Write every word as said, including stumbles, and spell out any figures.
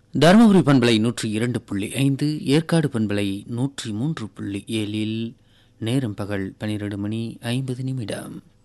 தருமபுரி பண்பலை நூற்றி இரண்டு புள்ளி ஐந்து, ஏற்காடு பண்பலை நூற்றி மூன்று புள்ளி ஏழில் நேரம் பகல் பனிரெண்டு மணி ஐம்பது நிமிடம்.